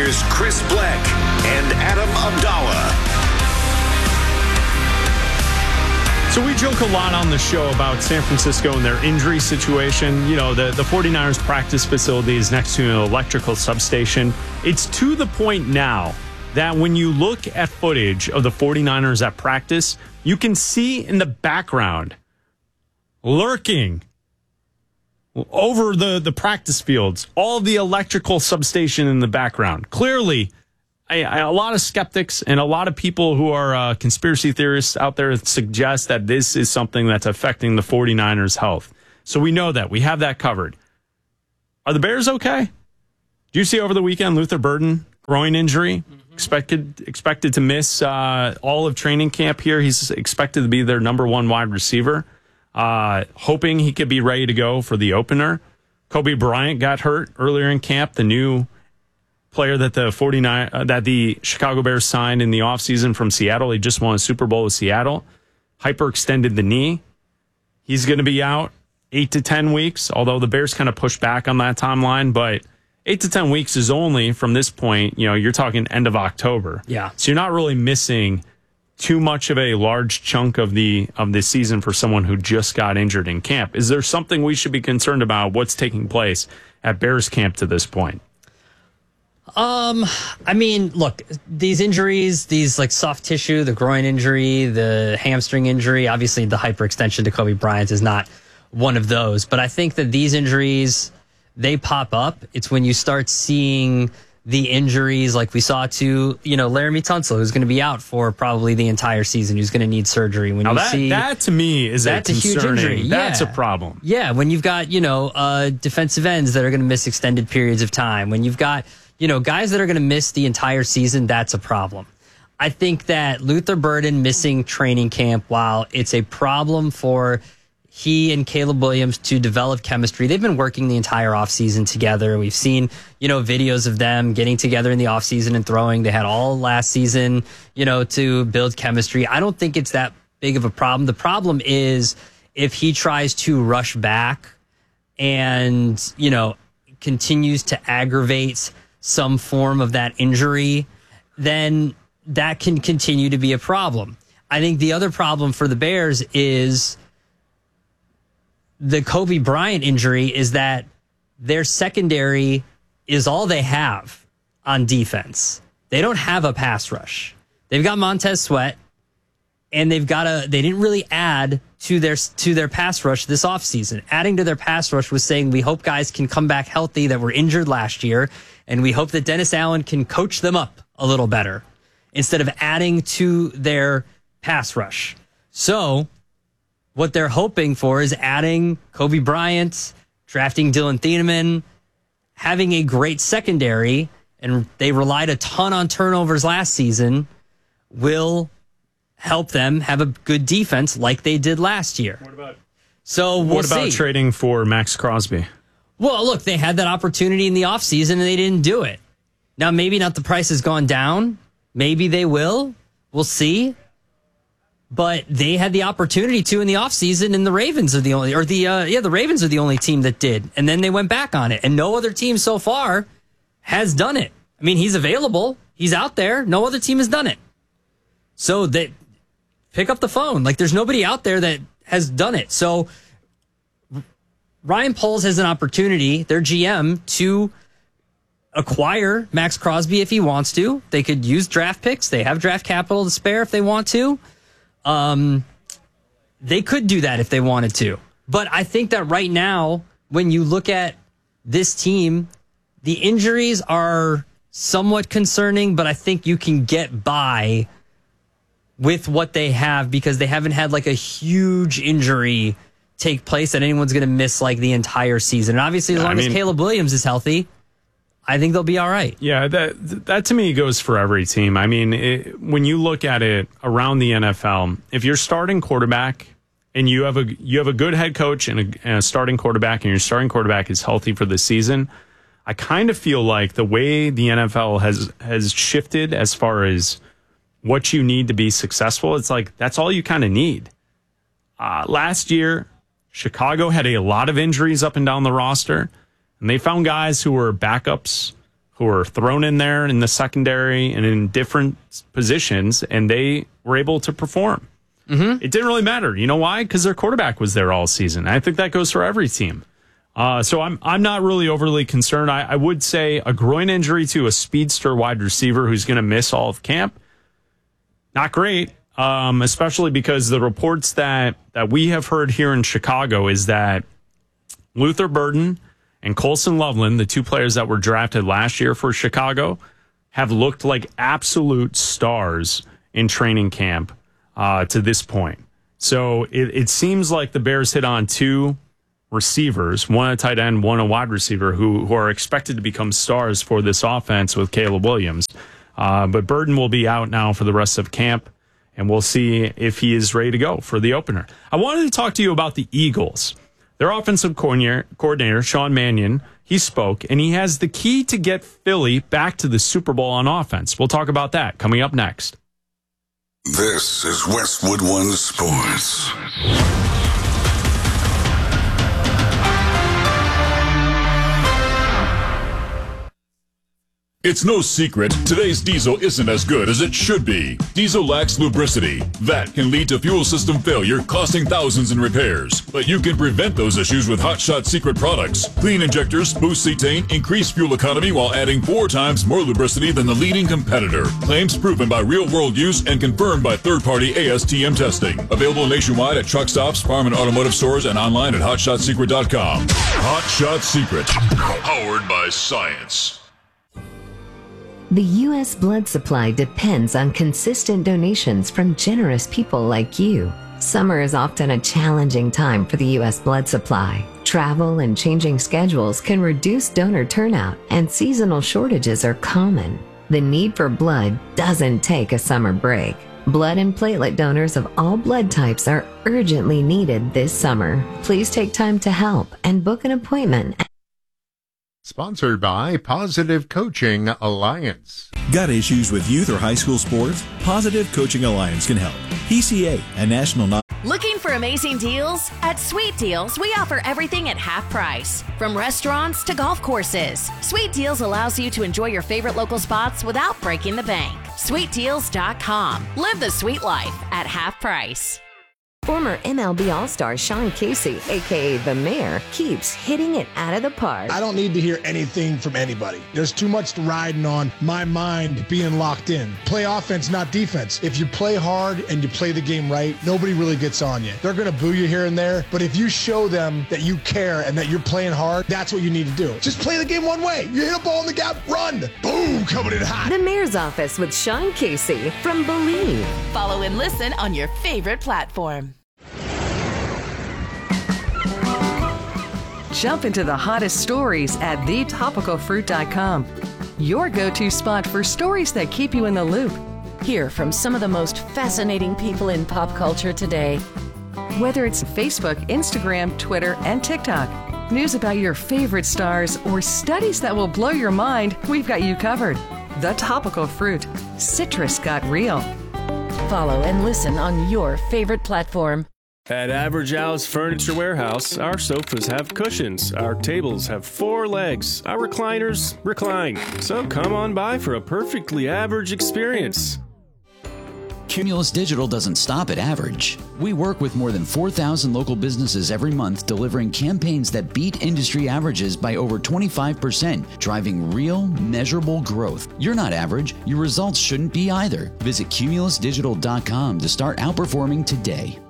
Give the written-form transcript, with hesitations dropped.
Here's Chris Black and Adam Abdallah. So we joke a lot on the show about San Francisco and their injury situation. You know, the 49ers practice facility is next to an electrical substation. It's to the point now that when you look at footage of the 49ers at practice, you can see in the background, lurking over the practice fields, all the electrical substation in the background. Clearly, a lot of skeptics and a lot of people who are conspiracy theorists out there suggest that this is something that's affecting the 49ers' health. So we know that. We have that covered. Are the Bears okay? Do you see over the weekend Luther Burden, groin injury, expected to miss all of training camp here? He's expected to be their number one wide receiver, hoping he could be ready to go for the opener. Kobe Bryant got hurt earlier in camp, the new player that the Chicago Bears signed in the offseason from Seattle. He just won a Super Bowl with Seattle. Hyperextended the knee. He's going to be out 8 to 10 weeks, although the Bears kind of pushed back on that timeline. But 8 to 10 weeks is only from this point, you're talking end of October. Yeah. So you're not really missing too much of a large chunk of the season for someone who just got injured in camp. Is there something we should be concerned about what's taking place at Bears camp to this point? I mean, look, these injuries, these like soft tissue, the groin injury, the hamstring injury, obviously the hyperextension to Kobe Bryant is not one of those. But I think that these injuries, they pop up. It's when you start seeing the injuries like we saw to, Laramie Tunsil, who's going to be out for probably the entire season, who's going to need surgery. When that to me is that's a huge injury. That's a problem. Yeah, when you've got, defensive ends that are going to miss extended periods of time, when you've got guys that are going to miss the entire season, that's a problem. I think that Luther Burden missing training camp, while it's a problem for he and Caleb Williams to develop chemistry, they've been working the entire offseason together. We've seen, videos of them getting together in the offseason and throwing. They had all last season, to build chemistry. I don't think it's that big of a problem. The problem is if he tries to rush back and, continues to aggravate some form of that injury, then that can continue to be a problem. I think the other problem for the Bears is the Kobe Bryant injury is that their secondary is all they have on defense. They don't have a pass rush. They've got Montez Sweat, and they didn't really add to their pass rush this offseason. Adding to their pass rush was saying, we hope guys can come back healthy that were injured last year, and we hope that Dennis Allen can coach them up a little better instead of adding to their pass rush. So what they're hoping for is adding Kobe Bryant, drafting Dylan Thieneman, having a great secondary, and they relied a ton on turnovers last season, will help them have a good defense like they did last year. What about trading for Max Crosby? Well, look, they had that opportunity in the offseason and they didn't do it. Now, maybe not the price has gone down. Maybe they will. We'll see. But they had the opportunity to in the offseason, and the Ravens are the only team that did. And then they went back on it. And no other team so far has done it. I mean, he's available. He's out there. No other team has done it. So they pick up the phone. Like, there's nobody out there that has done it. So Ryan Poles has an opportunity, their GM, to acquire Max Crosby if he wants to. They could use draft picks. They have draft capital to spare if they want to. They could do that if they wanted to. But I think that right now, when you look at this team, the injuries are somewhat concerning, but I think you can get by with what they have because they haven't had like a huge injury take place that anyone's going to miss like the entire season. And obviously, as long as Caleb Williams is healthy, I think they'll be all right. Yeah, that to me goes for every team. I mean, when you look at it around the NFL, if you're starting quarterback and you have a good head coach and a starting quarterback, and your starting quarterback is healthy for the season, I kind of feel like the way the NFL has shifted as far as what you need to be successful, it's like that's all you kind of need. Last year, Chicago had a lot of injuries up and down the roster, and they found guys who were backups who were thrown in there in the secondary and in different positions, and they were able to perform. Mm-hmm. It didn't really matter. You know why? Because their quarterback was there all season. I think that goes for every team. So I'm not really overly concerned. I would say a groin injury to a speedster wide receiver who's going to miss all of camp, not great, especially because the reports that we have heard here in Chicago is that Luther Burden and Colson Loveland, the two players that were drafted last year for Chicago, have looked like absolute stars in training camp to this point. So it seems like the Bears hit on two receivers, one a tight end, one a wide receiver, who are expected to become stars for this offense with Caleb Williams. But Burden will be out now for the rest of camp, and we'll see if he is ready to go for the opener. I wanted to talk to you about the Eagles. Their offensive coordinator, Sean Mannion, he spoke, and he has the key to get Philly back to the Super Bowl on offense. We'll talk about that coming up next. This is Westwood One Sports. It's no secret, today's diesel isn't as good as it should be. Diesel lacks lubricity. That can lead to fuel system failure, costing thousands in repairs. But you can prevent those issues with Hot Shot Secret products. Clean injectors, boost cetane, increase fuel economy while adding 4 times more lubricity than the leading competitor. Claims proven by real-world use and confirmed by third-party ASTM testing. Available nationwide at truck stops, farm and automotive stores, and online at HotShotSecret.com. Hot Shot Secret. Powered by science. The U.S. blood supply depends on consistent donations from generous people like you. Summer is often a challenging time for the U.S. blood supply. Travel and changing schedules can reduce donor turnout, and seasonal shortages are common. The need for blood doesn't take a summer break. Blood and platelet donors of all blood types are urgently needed this summer. Please take time to help and book an appointment. Sponsored by Positive Coaching Alliance. Got issues with youth or high school sports? Positive Coaching Alliance can help. PCA, a national Looking for amazing deals? At Sweet Deals, we offer everything at half price. From restaurants to golf courses, Sweet Deals allows you to enjoy your favorite local spots without breaking the bank. SweetDeals.com. Live the sweet life at half price. Former MLB All-Star Sean Casey, a.k.a. The Mayor, keeps hitting it out of the park. I don't need to hear anything from anybody. There's too much riding on my mind being locked in. Play offense, not defense. If you play hard and you play the game right, nobody really gets on you. They're going to boo you here and there, but if you show them that you care and that you're playing hard, that's what you need to do. Just play the game one way. You hit a ball in the gap, run. Boom, coming in hot. The Mayor's Office with Sean Casey from Believe. Follow and listen on your favorite platform. Jump into the hottest stories at thetopicalfruit.com. Your go-to spot for stories that keep you in the loop. Hear from some of the most fascinating people in pop culture today. Whether it's Facebook, Instagram, Twitter, and TikTok, news about your favorite stars, or studies that will blow your mind, we've got you covered. The Topical Fruit. Citrus got real. Follow and listen on your favorite platform. At Average Al's Furniture Warehouse, our sofas have cushions, our tables have 4 legs, our recliners recline. So come on by for a perfectly average experience. Cumulus Digital doesn't stop at average. We work with more than 4,000 local businesses every month, delivering campaigns that beat industry averages by over 25%, driving real, measurable growth. You're not average. Your results shouldn't be either. Visit cumulusdigital.com to start outperforming today.